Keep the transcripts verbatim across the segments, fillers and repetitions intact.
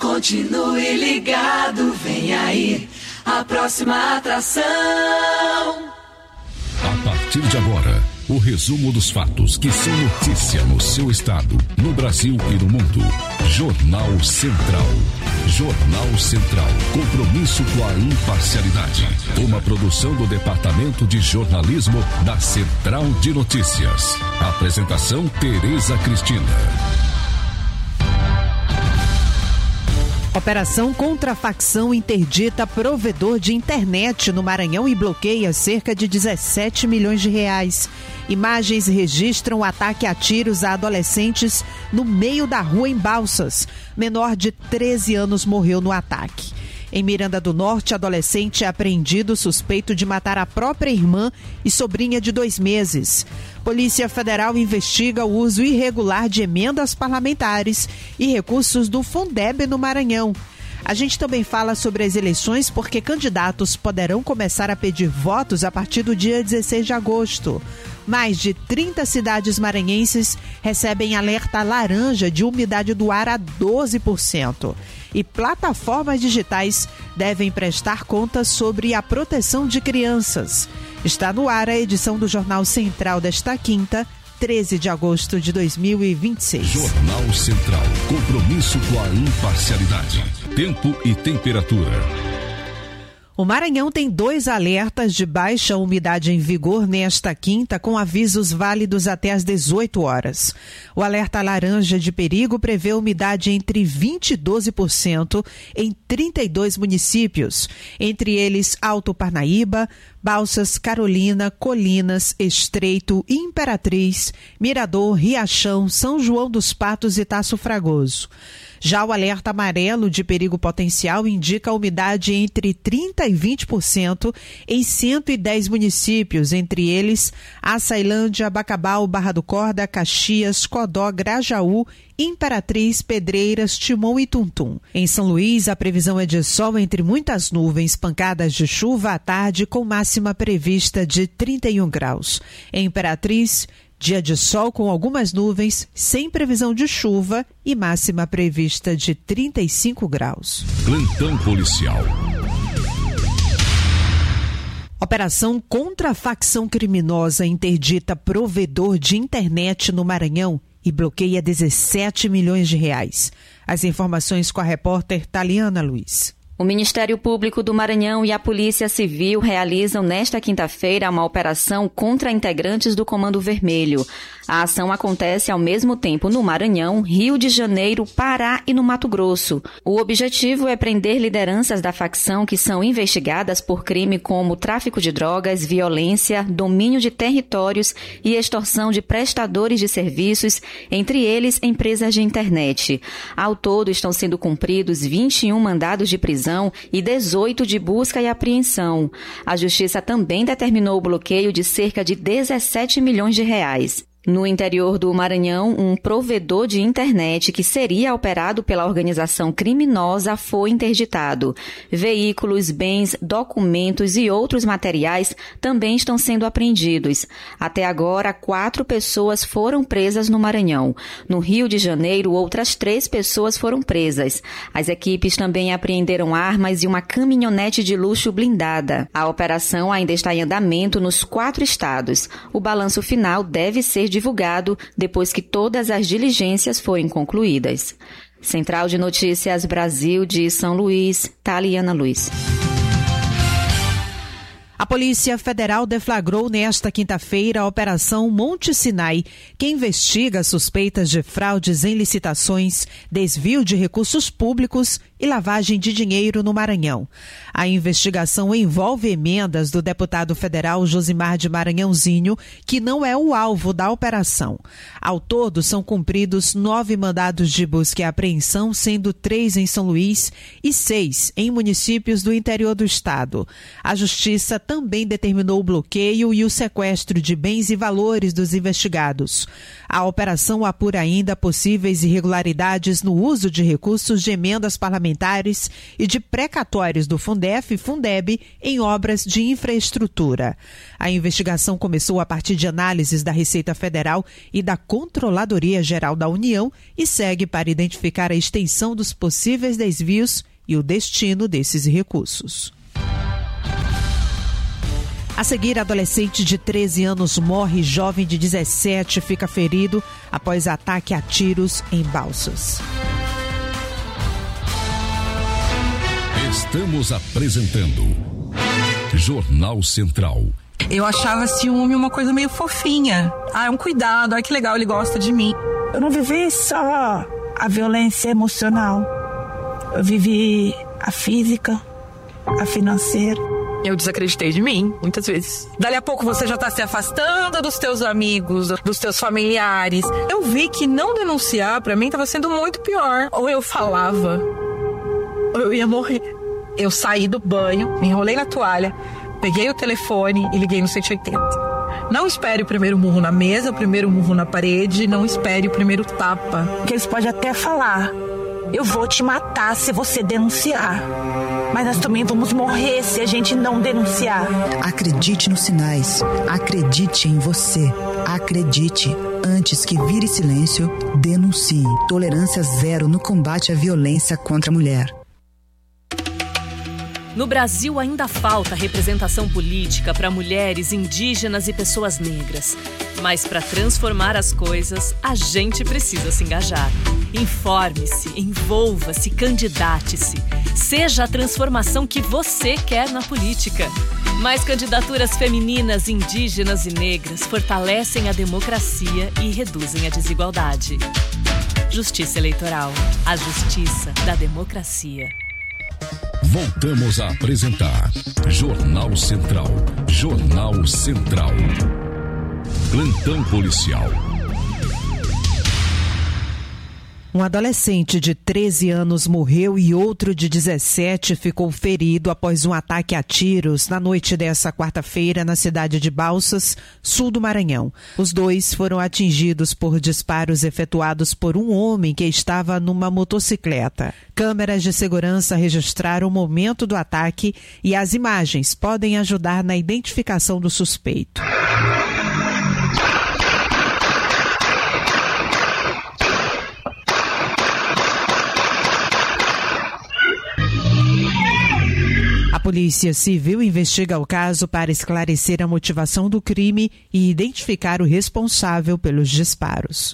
Continue ligado, vem aí a próxima atração. A partir de agora, o resumo dos fatos que são notícia no seu estado, no Brasil e no mundo. Jornal Central. Jornal Central. Compromisso com a imparcialidade. Uma produção do Departamento de Jornalismo da Central de Notícias. Apresentação Tereza Cristina. Operação contra a facção interdita provedor de internet no Maranhão e bloqueia cerca de dezessete milhões de reais. Imagens registram ataque a tiros a adolescentes no meio da rua em Balsas. Menor de treze anos morreu no ataque. Em Miranda do Norte, adolescente é apreendido suspeito de matar a própria irmã e sobrinha de dois meses. Polícia Federal investiga o uso irregular de emendas parlamentares e recursos do Fundeb no Maranhão. A gente também fala sobre as eleições porque candidatos poderão começar a pedir votos a partir do dia dezesseis de agosto. Mais de trinta cidades maranhenses recebem alerta laranja de umidade do ar a doze por cento. E plataformas digitais devem prestar contas sobre a proteção de crianças. Está no ar a edição do Jornal Central desta quinta, treze de agosto de dois mil e vinte e seis. Jornal Central. Compromisso com a imparcialidade. Tempo e temperatura. O Maranhão tem dois alertas de baixa umidade em vigor nesta quinta, com avisos válidos até às dezoito horas. O alerta laranja de perigo prevê umidade entre vinte e doze por cento em trinta e dois municípios, entre eles Alto Parnaíba, Balsas, Carolina, Colinas, Estreito, Imperatriz, Mirador, Riachão, São João dos Patos e Taço Fragoso. Já o alerta amarelo de perigo potencial indica a umidade entre trinta e vinte por cento em cento e dez municípios, entre eles Açailândia, Bacabal, Barra do Corda, Caxias, Codó, Grajaú, Imperatriz, Pedreiras, Timon e Tuntum. Em São Luís, a previsão é de sol entre muitas nuvens, pancadas de chuva à tarde com máxima prevista de trinta e um graus. Em Imperatriz, dia de sol com algumas nuvens, sem previsão de chuva e máxima prevista de trinta e cinco graus. Plantão policial. Operação contra a facção criminosa interdita provedor de internet no Maranhão e bloqueia dezessete milhões de reais. As informações com a repórter Taliana Luiz. O Ministério Público do Maranhão e a Polícia Civil realizam nesta quinta-feira uma operação contra integrantes do Comando Vermelho. A ação acontece ao mesmo tempo no Maranhão, Rio de Janeiro, Pará e no Mato Grosso. O objetivo é prender lideranças da facção que são investigadas por crime como tráfico de drogas, violência, domínio de territórios e extorsão de prestadores de serviços, entre eles empresas de internet. Ao todo estão sendo cumpridos vinte e um mandados de prisão e dezoito de busca e apreensão. A Justiça também determinou o bloqueio de cerca de dezessete milhões de reais. No interior do Maranhão, um provedor de internet que seria operado pela organização criminosa foi interditado. Veículos, bens, documentos e outros materiais também estão sendo apreendidos. Até agora, quatro pessoas foram presas no Maranhão. No Rio de Janeiro, outras três pessoas foram presas. As equipes também apreenderam armas e uma caminhonete de luxo blindada. A operação ainda está em andamento nos quatro estados. O balanço final deve ser divulgado depois que todas as diligências forem concluídas. Central de Notícias Brasil de São Luís, Taliana Luiz. A Polícia Federal deflagrou nesta quinta-feira a Operação Monte Sinai, que investiga suspeitas de fraudes em licitações, desvio de recursos públicos e lavagem de dinheiro no Maranhão. A investigação envolve emendas do deputado federal Josimar de Maranhãozinho, que não é o alvo da operação. Ao todo, são cumpridos nove mandados de busca e apreensão, sendo três em São Luís e seis em municípios do interior do estado. A Justiça também determinou o bloqueio e o sequestro de bens e valores dos investigados. A operação apura ainda possíveis irregularidades no uso de recursos de emendas parlamentares parlamentares e de precatórios do Fundef e Fundeb em obras de infraestrutura. A investigação começou a partir de análises da Receita Federal e da Controladoria Geral da União e segue para identificar a extensão dos possíveis desvios e o destino desses recursos. A seguir, adolescente de treze anos morre, jovem de dezessete fica ferido após ataque a tiros em Balsas. Estamos apresentando Jornal Central. Eu achava ciúme uma coisa meio fofinha. Ah, é um cuidado, ai que legal, ele gosta de mim. Eu não vivi só a violência emocional. Eu vivi a física, a financeira. Eu desacreditei de mim, muitas vezes. Dali a pouco você já tá se afastando dos teus amigos, dos teus familiares. Eu vi que não denunciar pra mim tava sendo muito pior. Ou eu falava, ou eu ia morrer. Eu saí do banho, me enrolei na toalha, peguei o telefone e liguei no cento e oitenta. Não espere o primeiro murro na mesa, o primeiro murro na parede, não espere o primeiro tapa. Porque eles podem até falar, eu vou te matar se você denunciar. Mas nós também vamos morrer se a gente não denunciar. Acredite nos sinais. Acredite em você. Acredite. Antes que vire silêncio, denuncie. Tolerância zero no combate à violência contra a mulher. No Brasil ainda falta representação política para mulheres, indígenas e pessoas negras. Mas para transformar as coisas, a gente precisa se engajar. Informe-se, envolva-se, candidate-se. Seja a transformação que você quer na política. Mais candidaturas femininas, indígenas e negras fortalecem a democracia e reduzem a desigualdade. Justiça Eleitoral. A justiça da democracia. Voltamos a apresentar Jornal Central. Jornal Central. Plantão policial. Um adolescente de treze anos morreu e outro de dezessete ficou ferido após um ataque a tiros na noite dessa quarta-feira na cidade de Balsas, sul do Maranhão. Os dois foram atingidos por disparos efetuados por um homem que estava numa motocicleta. Câmeras de segurança registraram o momento do ataque e as imagens podem ajudar na identificação do suspeito. A Polícia Civil investiga o caso para esclarecer a motivação do crime e identificar o responsável pelos disparos.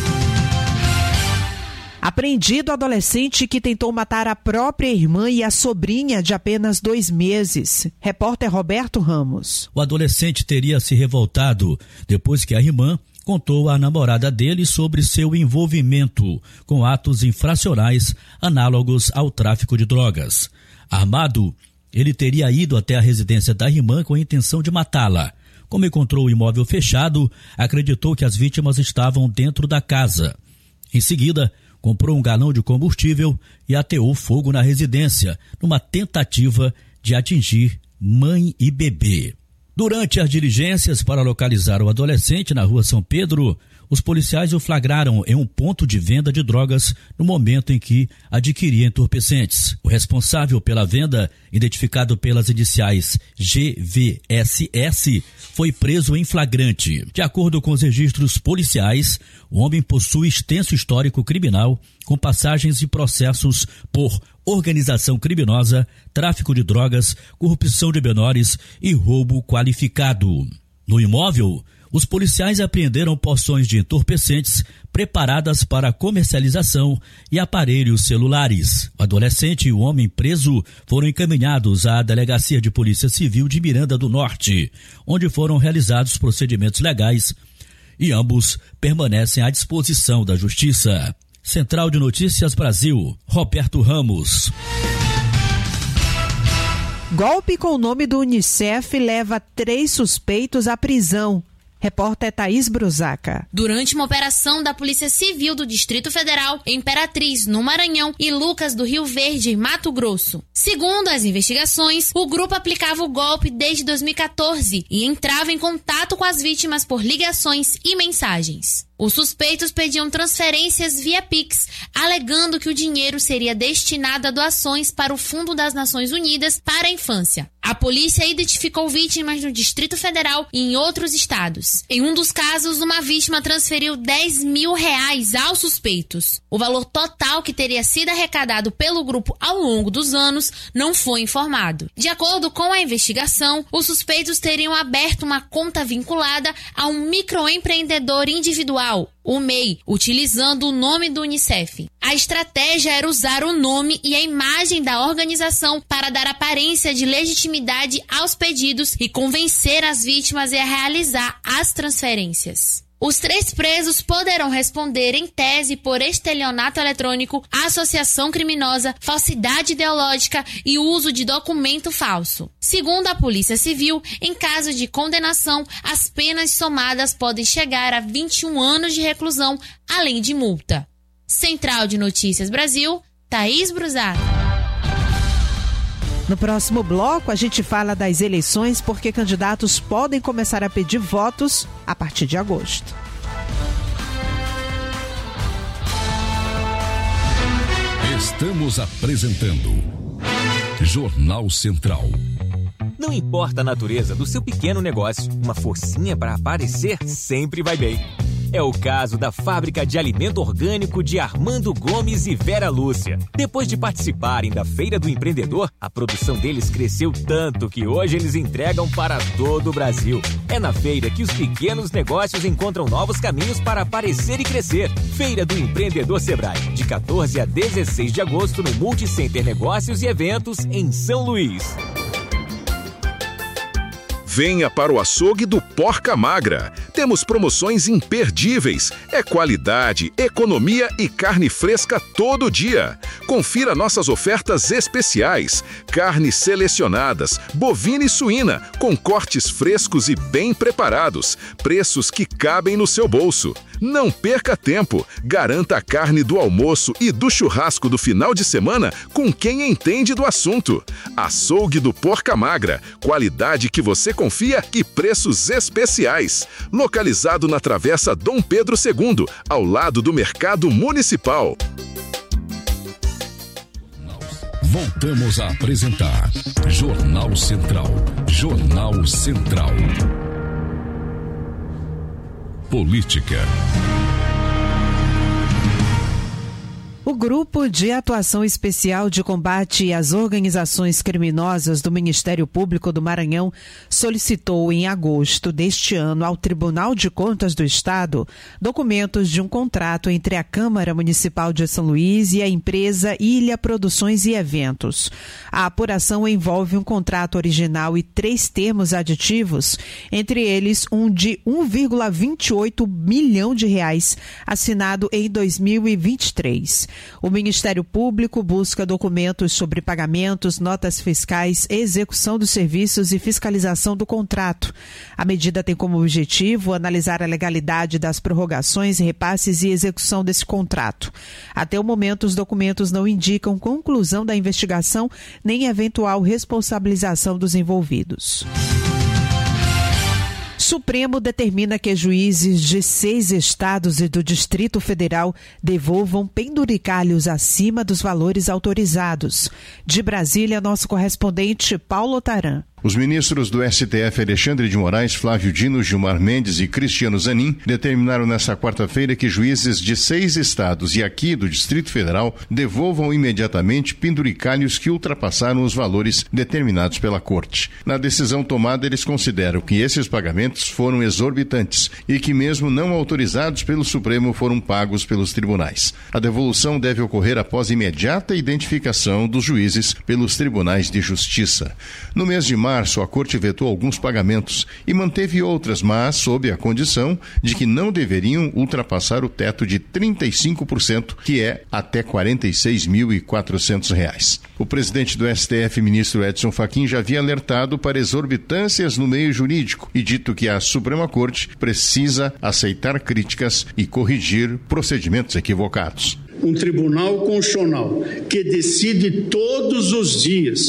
Apreendido adolescente que tentou matar a própria irmã e a sobrinha de apenas dois meses. Repórter Roberto Ramos. O adolescente teria se revoltado depois que a irmã contou à namorada dele sobre seu envolvimento com atos infracionais análogos ao tráfico de drogas. Armado, ele teria ido até a residência da irmã com a intenção de matá-la. Como encontrou o imóvel fechado, acreditou que as vítimas estavam dentro da casa. Em seguida, comprou um galão de combustível e ateou fogo na residência, numa tentativa de atingir mãe e bebê. Durante as diligências para localizar o adolescente na rua São Pedro, os policiais o flagraram em um ponto de venda de drogas no momento em que adquiria entorpecentes. O responsável pela venda, identificado pelas iniciais G V S S, foi preso em flagrante. De acordo com os registros policiais, o homem possui extenso histórico criminal, com passagens e processos por organização criminosa, tráfico de drogas, corrupção de menores e roubo qualificado. No imóvel, os policiais apreenderam porções de entorpecentes preparadas para comercialização e aparelhos celulares. O adolescente e o homem preso foram encaminhados à Delegacia de Polícia Civil de Miranda do Norte, onde foram realizados procedimentos legais e ambos permanecem à disposição da Justiça. Central de Notícias Brasil, Roberto Ramos. Golpe com o nome do Unicef leva três suspeitos à prisão. Repórter Thaís Brusaca. Durante uma operação da Polícia Civil do Distrito Federal, em Imperatriz, no Maranhão, e Lucas do Rio Verde, em Mato Grosso. Segundo as investigações, o grupo aplicava o golpe desde dois mil e quatorze e entrava em contato com as vítimas por ligações e mensagens. Os suspeitos pediam transferências via Pix, alegando que o dinheiro seria destinado a doações para o Fundo das Nações Unidas para a Infância. A polícia identificou vítimas no Distrito Federal e em outros estados. Em um dos casos, uma vítima transferiu dez mil reais aos suspeitos. O valor total que teria sido arrecadado pelo grupo ao longo dos anos não foi informado. De acordo com a investigação, os suspeitos teriam aberto uma conta vinculada a um microempreendedor individual, o M E I, utilizando o nome do Unicef. A estratégia era usar o nome e a imagem da organização para dar aparência de legitimidade aos pedidos e convencer as vítimas a realizar as transferências. Os três presos poderão responder em tese por estelionato eletrônico, associação criminosa, falsidade ideológica e uso de documento falso. Segundo a Polícia Civil, em caso de condenação, as penas somadas podem chegar a vinte e um anos de reclusão, além de multa. Central de Notícias Brasil, Thaís Brusato. No próximo bloco, a gente fala das eleições porque candidatos podem começar a pedir votos a partir de agosto. Estamos apresentando Jornal Central. Não importa a natureza do seu pequeno negócio, uma forcinha para aparecer sempre vai bem. É o caso da Fábrica de Alimento Orgânico de Armando Gomes e Vera Lúcia. Depois de participarem da Feira do Empreendedor, a produção deles cresceu tanto que hoje eles entregam para todo o Brasil. É na feira que os pequenos negócios encontram novos caminhos para aparecer e crescer. Feira do Empreendedor Sebrae, de quatorze a dezesseis de agosto no Multicenter Negócios e Eventos, em São Luís. Venha para o açougue do Porca Magra. Temos promoções imperdíveis. É qualidade, economia e carne fresca todo dia. Confira nossas ofertas especiais. Carnes selecionadas, bovina e suína, com cortes frescos e bem preparados. Preços que cabem no seu bolso. Não perca tempo. Garanta a carne do almoço e do churrasco do final de semana com quem entende do assunto. Açougue do Porca Magra. Qualidade que você confia e preços especiais. Localizado na Travessa Dom Pedro segundo, ao lado do Mercado Municipal. Voltamos a apresentar Jornal Central. Jornal Central. Política. O Grupo de Atuação Especial de Combate às Organizações Criminosas do Ministério Público do Maranhão solicitou em agosto deste ano ao Tribunal de Contas do Estado documentos de um contrato entre a Câmara Municipal de São Luís e a empresa Ilha Produções e Eventos. A apuração envolve um contrato original e três termos aditivos, entre eles um de um vírgula vinte e oito milhão de reais, assinado em dois mil e vinte e três. O Ministério Público busca documentos sobre pagamentos, notas fiscais, execução dos serviços e fiscalização do contrato. A medida tem como objetivo analisar a legalidade das prorrogações, repasses e execução desse contrato. Até o momento, os documentos não indicam conclusão da investigação nem eventual responsabilização dos envolvidos. Supremo determina que juízes de seis estados e do Distrito Federal devolvam penduricalhos acima dos valores autorizados. De Brasília, nosso correspondente Paulo Taran. Os ministros do S T F Alexandre de Moraes, Flávio Dino, Gilmar Mendes e Cristiano Zanin determinaram nesta quarta-feira que juízes de seis estados e aqui do Distrito Federal devolvam imediatamente penduricalhos que ultrapassaram os valores determinados pela Corte. Na decisão tomada, eles consideram que esses pagamentos foram exorbitantes e que, mesmo não autorizados pelo Supremo, foram pagos pelos tribunais. A devolução deve ocorrer após imediata identificação dos juízes pelos tribunais de justiça. No mês de março, março, a Corte vetou alguns pagamentos e manteve outras, mas sob a condição de que não deveriam ultrapassar o teto de trinta e cinco por cento, que é até quarenta e seis mil e quatrocentos reais. O presidente do S T F, ministro Edson Fachin, já havia alertado para exorbitâncias no meio jurídico e dito que a Suprema Corte precisa aceitar críticas e corrigir procedimentos equivocados. Um tribunal constitucional que decide todos os dias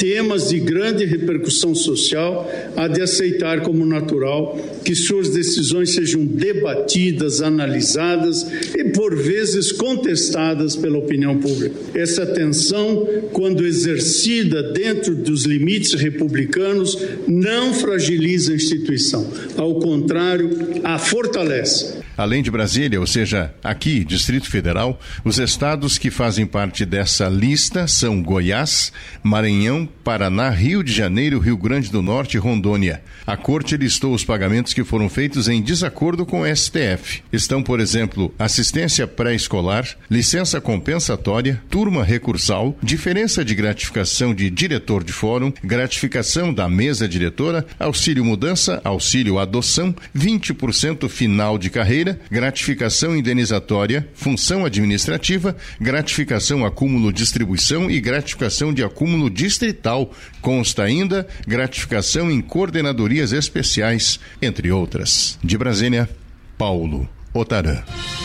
temas de grande repercussão social, há de aceitar como natural que suas decisões sejam debatidas, analisadas e, por vezes, contestadas pela opinião pública. Essa tensão, quando exercida dentro dos limites republicanos, não fragiliza a instituição. Ao contrário, a fortalece. Além de Brasília, ou seja, aqui, Distrito Federal, os estados que fazem parte dessa lista são Goiás, Maranhão, Paraná, Rio de Janeiro, Rio Grande do Norte e Rondônia. A Corte listou os pagamentos que foram feitos em desacordo com o S T F. Estão, por exemplo, assistência pré-escolar, licença compensatória, turma recursal, diferença de gratificação de diretor de fórum, gratificação da mesa diretora, auxílio mudança, auxílio adoção, vinte por cento final de carreira, gratificação indenizatória, função administrativa, gratificação acúmulo distribuição e gratificação de acúmulo distrital. Consta ainda gratificação em coordenadorias especiais, entre outras. De Brasília, Paulo Otarã.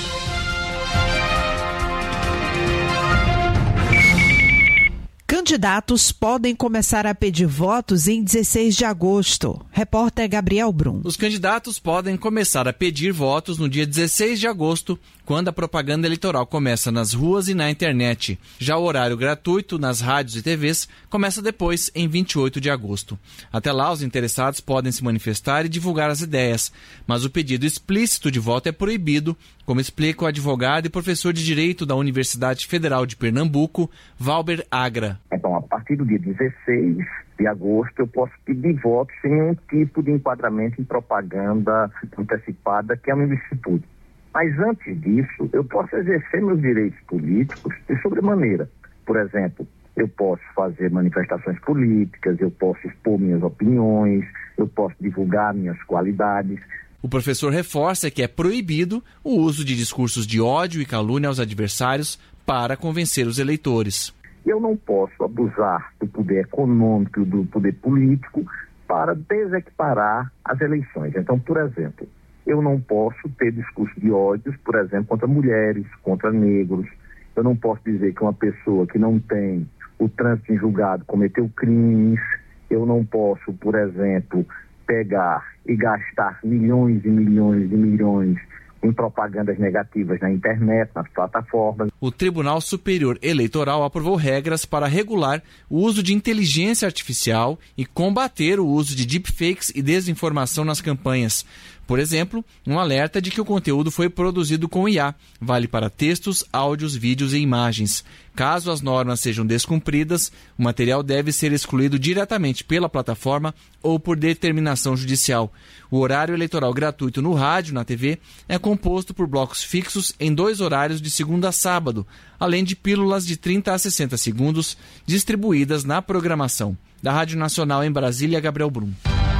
Candidatos podem começar a pedir votos em dezesseis de agosto. Repórter Gabriel Brum. Os candidatos podem começar a pedir votos no dia dezesseis de agosto, quando a propaganda eleitoral começa nas ruas e na internet. Já o horário gratuito nas rádios e T Vs começa depois, em vinte e oito de agosto. Até lá, os interessados podem se manifestar e divulgar as ideias, mas o pedido explícito de voto é proibido, como explica o advogado e professor de Direito da Universidade Federal de Pernambuco, Valber Agra. Então, a partir do dia dezesseis de agosto, eu posso pedir votos sem nenhum tipo de enquadramento em propaganda antecipada, que é uma ilicitude. Mas antes disso, eu posso exercer meus direitos políticos de sobremaneira. Por exemplo, eu posso fazer manifestações políticas, eu posso expor minhas opiniões, eu posso divulgar minhas qualidades. O professor reforça que é proibido o uso de discursos de ódio e calúnia aos adversários para convencer os eleitores. Eu não posso abusar do poder econômico e do poder político para desequiparar as eleições. Então, por exemplo, eu não posso ter discurso de ódios, por exemplo, contra mulheres, contra negros. Eu não posso dizer que uma pessoa que não tem o trânsito em julgado cometeu crimes. Eu não posso, por exemplo, pegar e gastar milhões e milhões e milhões em propagandas negativas na internet, nas plataformas. O Tribunal Superior Eleitoral aprovou regras para regular o uso de inteligência artificial e combater o uso de deepfakes e desinformação nas campanhas. Por exemplo, um alerta de que o conteúdo foi produzido com I A, vale para textos, áudios, vídeos e imagens. Caso as normas sejam descumpridas, o material deve ser excluído diretamente pela plataforma ou por determinação judicial. O horário eleitoral gratuito no rádio e na T V é composto por blocos fixos em dois horários de segunda a sábado, além de pílulas de trinta a sessenta segundos distribuídas na programação. Da Rádio Nacional em Brasília, Gabriel Brum.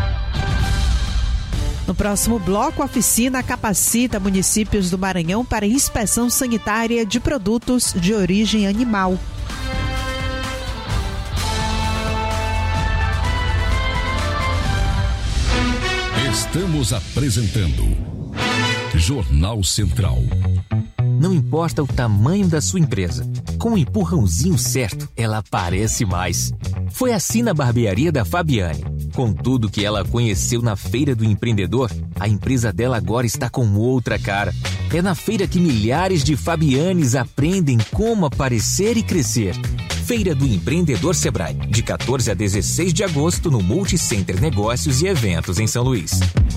No próximo bloco, a oficina capacita municípios do Maranhão para inspeção sanitária de produtos de origem animal. Estamos apresentando Jornal Central. Não importa o tamanho da sua empresa, com o empurrãozinho certo, ela aparece mais. Foi assim na barbearia da Fabiane. Com tudo que ela conheceu na Feira do Empreendedor, a empresa dela agora está com outra cara. É na feira que milhares de Fabianes aprendem como aparecer e crescer. Feira do Empreendedor Sebrae, de quatorze a dezesseis de agosto no Multicenter Negócios e Eventos em São Luís.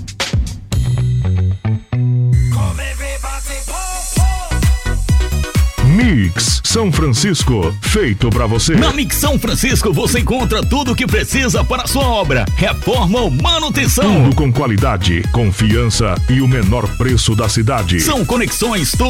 Mix São Francisco, feito pra você. Na Mix São Francisco você encontra tudo o que precisa para a sua obra, reforma ou manutenção. Tudo com qualidade, confiança e o menor preço da cidade. São conexões todas